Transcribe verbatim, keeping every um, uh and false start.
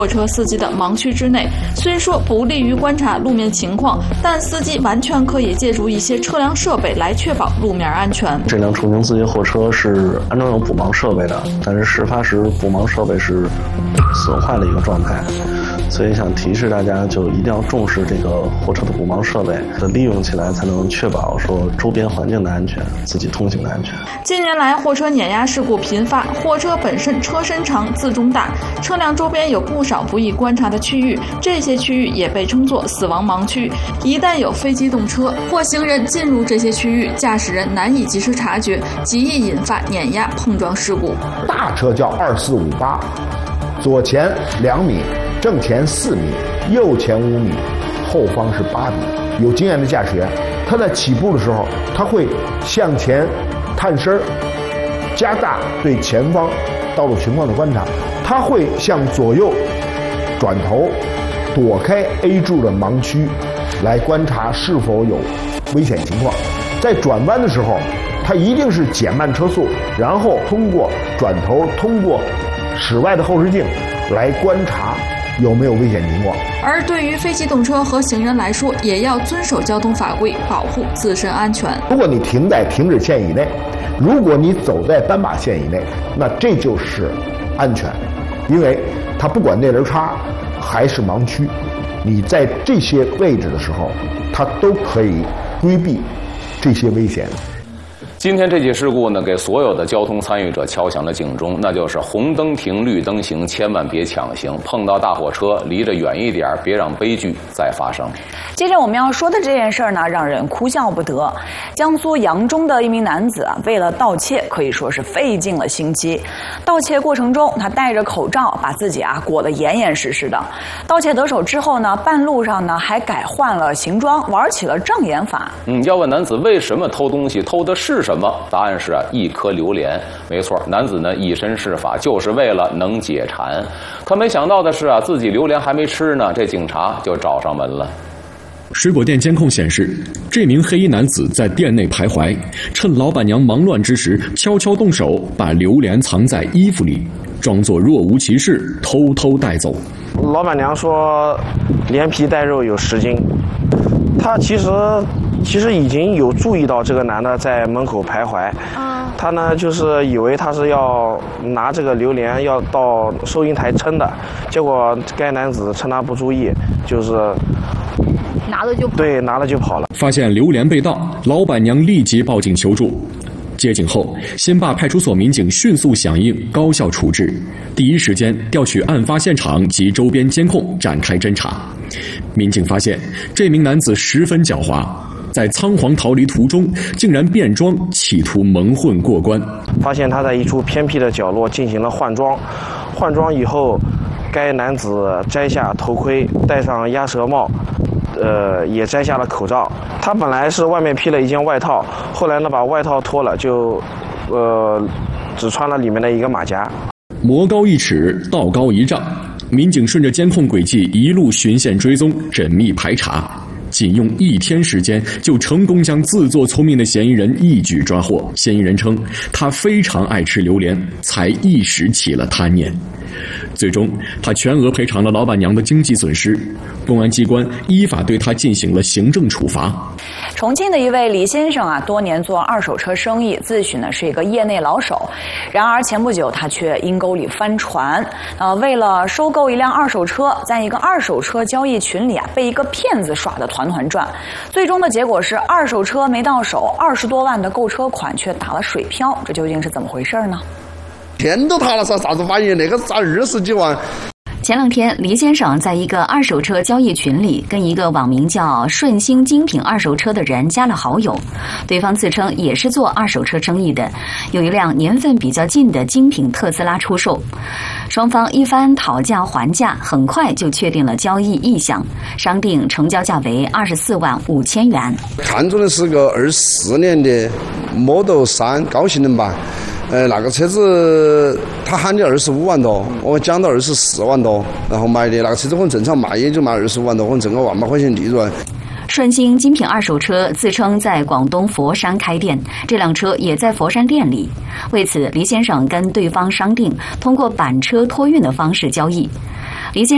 货车司机的盲区之内，虽说不利于观察路面情况，但司机完全可以借助一些车辆设备来确保路面安全。 这辆重型自行货车是安装有补盲设备的，但是事发时补盲设备是损坏的一个状态，所以想提示大家，就一定要重视这个货车的补盲设备的利用起来，才能确保说周边环境的安全，自己通行的安全。 近年来，货车碾压事故频发，货车本身车身长、自重大，车辆周边有不少不易观察的区域，这些区域也被称作死亡盲区。一旦有非机动车或行人进入这些区域，驾驶人难以及时察觉，极易引发碾压碰撞事故。 大车叫二四五八，左前两米，正前四米，右前五米，后方是八米。有经验的驾驶员，他在起步的时候，他会向前探身，加大对前方道路情况的观察，他会向左右转头，躲开 A 柱的盲区，来观察是否有危险情况。在转弯的时候，他一定是减慢车速，然后通过转头，通过室外的后视镜来观察有没有危险情况。 而对于非机动车和行人来说，也要遵守交通法规，保护自身安全。 如果你停在停止线以内，如果你走在斑马线以内，那这就是安全，因为它不管内轮差还是盲区，你在这些位置的时候，它都可以规避这些危险。 今天这起事故呢，给所有的交通参与者敲响了警钟，那就是红灯停，绿灯行，千万别抢行，碰到大货车离着远一点，别让悲剧再发生。 接着我们要说的这件事儿呢，让人哭笑不得。江苏扬州的一名男子啊，为了盗窃，可以说是费尽了心机。盗窃过程中，他戴着口罩，把自己啊裹得严严实实的。盗窃得手之后呢，半路上呢还改换了行装，玩起了障眼法。 嗯，要问男子为什么偷东西，偷的是什么？答案是啊，一颗榴莲。没错，男子呢以身试法，就是为了能解馋。可没想到的是啊，自己榴莲还没吃呢，这警察就找上门了。 水果店监控显示，这名黑衣男子在店内徘徊，趁老板娘忙乱之时，悄悄动手把榴莲藏在衣服里，装作若无其事，偷偷带走。 老板娘说，连皮带肉有十斤。他其实其实已经有注意到这个男的在门口徘徊，他呢就是以为他是要拿这个榴莲要到收银台称的，结果该男子趁他不注意，就是拿了就跑。 对，拿了就跑了。 发现榴莲被盗，老板娘立即报警求助。接警后，新坝派出所民警迅速响应，高效处置，第一时间调取案发现场及周边监控展开侦查。民警发现，这名男子十分狡猾，在仓皇逃离途中，竟然变装，企图蒙混过关。 发现他在一处偏僻的角落进行了换装，换装以后，该男子摘下头盔，戴上鸭舌帽。呃，也摘下了口罩。他本来是外面披了一件外套，后来呢把外套脱了，就，呃，只穿了里面的一个马甲。 魔高一尺，道高一丈，民警顺着监控轨迹一路循线追踪，缜密排查，仅用一天时间就成功将自作聪明的嫌疑人一举抓获。嫌疑人称，他非常爱吃榴莲，才一时起了贪念。最终，他全额赔偿了老板娘的经济损失，公安机关依法对他进行了行政处罚。 重庆的一位李先生啊，多年做二手车生意，自诩呢是一个业内老手。然而前不久他却阴沟里翻船，呃，为了收购一辆二手车，在一个二手车交易群里啊，被一个骗子耍得团团转。最终的结果是，二手车没到手，二十多万的购车款却打了水漂。这究竟是怎么回事呢？ 天都塌了噻，啥子反应？那个才二十几万。 前两天，黎先生在一个二手车交易群里跟一个网名叫顺兴精品二手车的人加了好友，对方自称也是做二手车生意的，有一辆年份比较近的精品特斯拉出售。双方一番讨价还价，很快就确定了交易意向，商定成交价为二十四万五千元。 看中的是个二四年的 Model 三高性能版。呃，那个车子他喊的二十五万多，我讲到二十四万多，然后买的那个车子可能正常卖也就卖二十五万多，可能挣个万把块钱利润。 顺兴精品二手车自称在广东佛山开店，这辆车也在佛山店里。为此，黎先生跟对方商定通过板车托运的方式交易。黎先